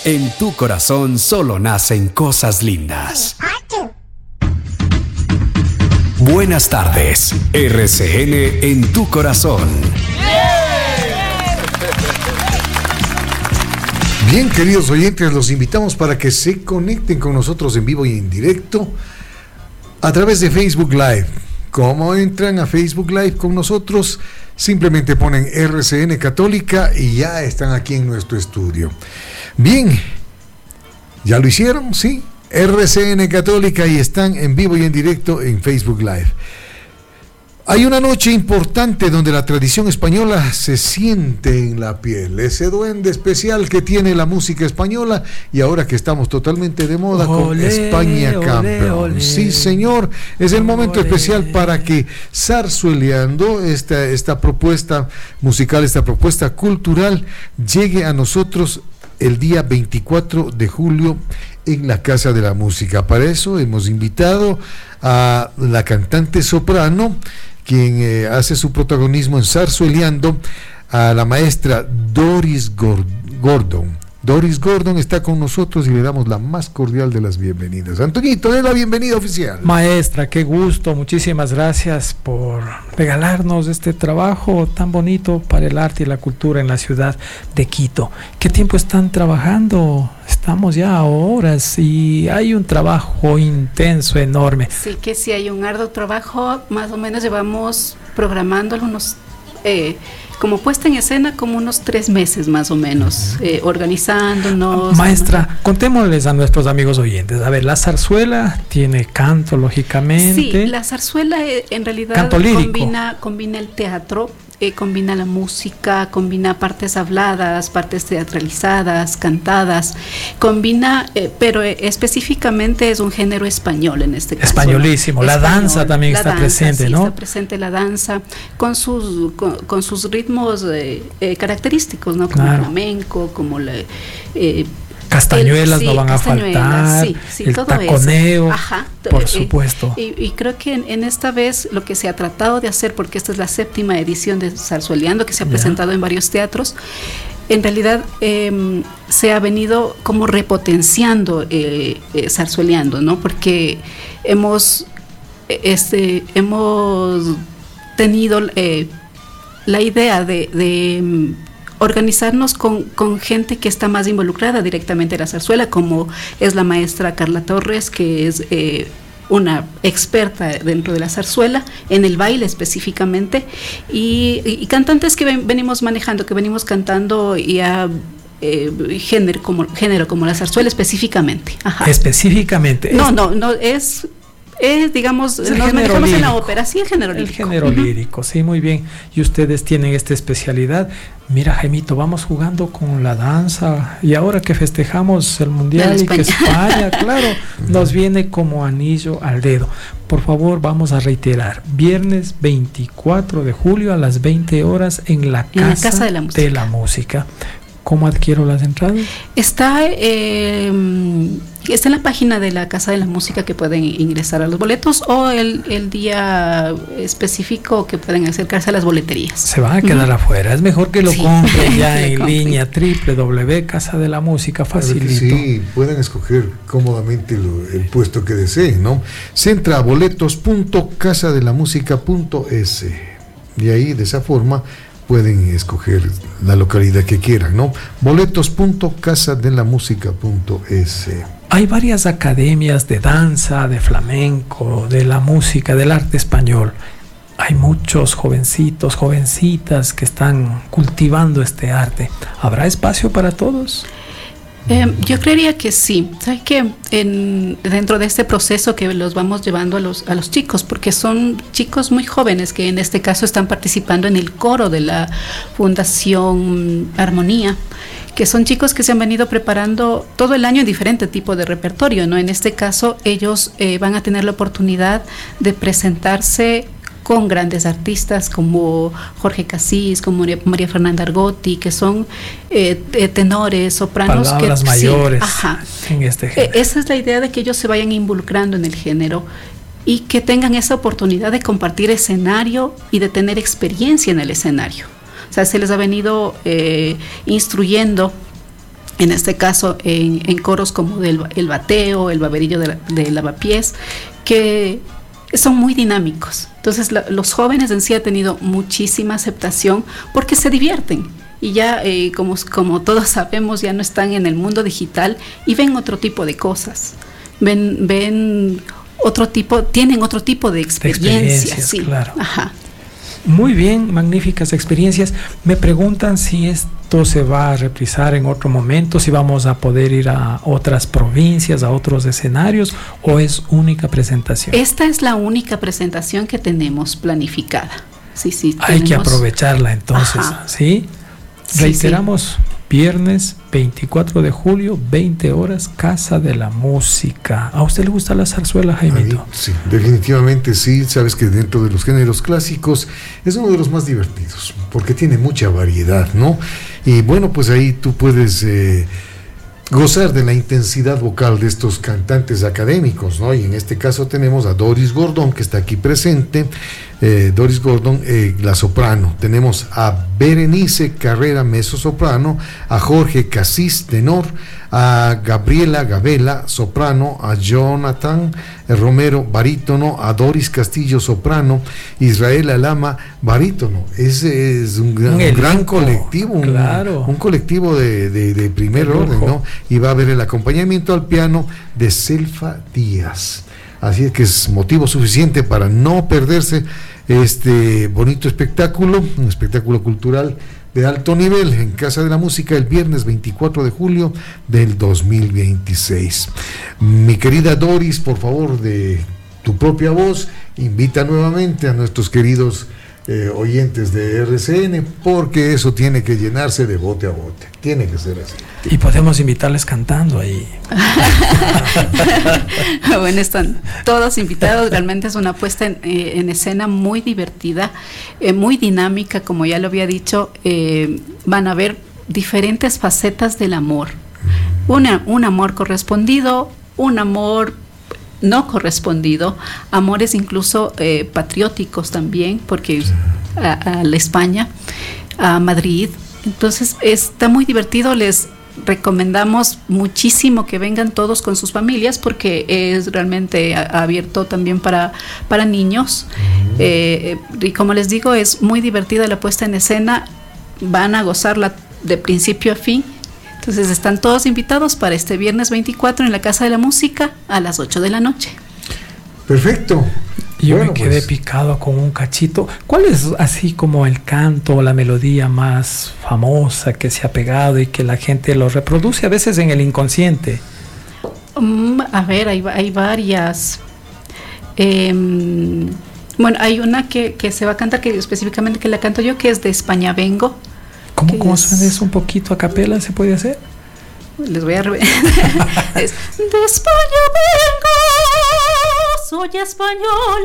En tu corazón solo nacen cosas lindas. Buenas tardes, RCN en tu corazón. Bien, queridos oyentes, los invitamos para que se conecten con nosotros en vivo y en directo a través de Facebook Live. ¿Cómo entran a Facebook Live con nosotros? Simplemente ponen RCN Católica y ya están aquí en nuestro estudio. Bien, ¿ya lo hicieron? Sí, RCN Católica y están en vivo y en directo en Facebook Live. Hay una noche importante donde la tradición española se siente en la piel, ese duende especial que tiene la música española, y ahora que estamos totalmente de moda con España Campeón. Sí, señor, es el momento especial para que zarzueleando esta propuesta musical, esta propuesta cultural, llegue a nosotros el día 24 de julio en la Casa de la Música. Para eso hemos invitado a la cantante soprano, quien hace su protagonismo en Zarzueleando, a la maestra Doris Gordon. Doris Gordon está con nosotros y le damos la más cordial de las bienvenidas. Antoñito, es la bienvenida oficial. Maestra, qué gusto, muchísimas gracias por regalarnos este trabajo tan bonito para el arte y la cultura en la ciudad de Quito. ¿Qué tiempo están trabajando? Estamos ya a horas y hay un trabajo intenso, enorme. Sí, que sí hay un arduo trabajo, más o menos llevamos programándolo unos... como puesta en escena, como unos 3 meses más o menos, organizándonos. Maestra, contémosles a nuestros amigos oyentes. A ver, la zarzuela tiene canto, lógicamente. Sí, la zarzuela en realidad combina el teatro, combina la música, combina partes habladas, partes teatralizadas, cantadas, pero específicamente es un género español en este caso. Españolísimo, ¿no? La danza también está presente, sí, ¿no? Está presente la danza con sus ritmos característicos, ¿no? Como el flamenco, como la... castañuelas no van a faltar, sí, el taconeo, por supuesto. Y creo que en esta vez lo que se ha tratado de hacer, porque esta es la 7ª edición de Zarzueleando, que se ha presentado en varios teatros, en realidad se ha venido como repotenciando Zarzueleando, ¿no? Porque hemos tenido la idea de organizarnos con gente que está más involucrada directamente en la zarzuela, como es la maestra Carla Torres, que es una experta dentro de la zarzuela, en el baile específicamente, y cantantes que venimos manejando, que venimos cantando ya género como la zarzuela específicamente. Ajá. Específicamente. No, es digamos, nos manejamos en la ópera, sí, el género lírico. El género lírico, sí, muy bien. Y ustedes tienen esta especialidad. Mira, Jaimito, vamos jugando con la danza, y ahora que festejamos el Mundial y que España, claro, nos viene como anillo al dedo. Por favor, vamos a reiterar, viernes 24 de julio a las 20 horas en la Casa de la Música. ¿Cómo adquiero las entradas? Está en la página de la Casa de la Música, que pueden ingresar a los boletos, o el día específico que pueden acercarse a las boleterías. Se van a quedar afuera. Es mejor que lo compren ya en línea, Casa de la Música, facilito. Sí, pueden escoger cómodamente el puesto que deseen, ¿no? Se entra a boletos.casadelamusica.es y ahí de esa forma pueden escoger la localidad que quieran, ¿no? boletos.casadelamusica.es. Hay varias academias de danza, de flamenco, de la música, del arte español. Hay muchos jovencitos, jovencitas que están cultivando este arte. ¿Habrá espacio para todos? Yo creería que sí. ¿Sabes qué? Dentro de este proceso que los vamos llevando a los chicos, porque son chicos muy jóvenes que en este caso están participando en el coro de la Fundación Armonía, que son chicos que se han venido preparando todo el año en diferente tipo de repertorio, ¿no? En este caso ellos van a tener la oportunidad de presentarse con grandes artistas como Jorge Casís, como María Fernanda Argotti, que son tenores, sopranos. Palabras mayores en este género. Esa es la idea, de que ellos se vayan involucrando en el género y que tengan esa oportunidad de compartir escenario y de tener experiencia en el escenario. O sea, se les ha venido instruyendo en este caso en coros como el bateo, el baberillo de lavapiés, que son muy dinámicos. Entonces los jóvenes en sí han tenido muchísima aceptación porque se divierten. Y ya, como todos sabemos, ya no están en el mundo digital y ven otro tipo de cosas. Ven otro tipo, tienen otro tipo de experiencias. Sí. Claro. Ajá. Muy bien, magníficas experiencias. Me preguntan si esto se va a reprisar en otro momento, si vamos a poder ir a otras provincias, a otros escenarios, o es única presentación. Esta es la única presentación que tenemos planificada. Sí. Hay que aprovecharla entonces, ¿sí? Reiteramos, viernes 24 de julio, 20 horas, Casa de la Música. ¿A usted le gusta la zarzuela, Jaimito? Sí, definitivamente sí. Sabes que dentro de los géneros clásicos es uno de los más divertidos, porque tiene mucha variedad, ¿no? Y bueno, pues ahí tú puedes gozar de la intensidad vocal de estos cantantes académicos, ¿no? Y en este caso tenemos a Doris Gordon, que está aquí presente. Doris Gordon, la soprano. Tenemos a Berenice Carrera, mezzosoprano, a Jorge Casís, tenor, a Gabriela Gabela, soprano, a Jonathan Romero, barítono, a Doris Castillo, soprano, Israel Alama, barítono. Ese es un gran colectivo, claro. un colectivo de primer orden, ¿no? Y va a haber el acompañamiento al piano de Selfa Díaz. Así es que es motivo suficiente para no perderse este bonito espectáculo, un espectáculo cultural de alto nivel en Casa de la Música el viernes 24 de julio del 2026. Mi querida Doris, por favor, de tu propia voz, invita nuevamente a nuestros queridos oyentes de RCN, porque eso tiene que llenarse de bote a bote, tiene que ser así. Y podemos invitarles cantando ahí. Bueno, están todos invitados. Realmente es una puesta en escena muy divertida, muy dinámica, como ya lo había dicho. Van a ver diferentes facetas del amor. Un amor correspondido, un amor no correspondido, amores incluso patrióticos también, porque a la España, a Madrid. Entonces está muy divertido. Les recomendamos muchísimo que vengan todos con sus familias, porque es realmente abierto también para niños. Y como les digo, es muy divertida la puesta en escena. Van a gozarla de principio a fin. Entonces están todos invitados para este viernes 24 en la Casa de la Música a las 8 de la noche. Perfecto. Yo me quedé picado con un cachito. ¿Cuál es así como el canto o la melodía más famosa que se ha pegado y que la gente lo reproduce a veces en el inconsciente? A ver, hay varias. Bueno, hay una que se va a cantar, que específicamente que la canto yo, que es de España Vengo. ¿Cómo suena eso un poquito a capela? ¿Se puede hacer? Les voy a revelar. Es de España vengo, soy española.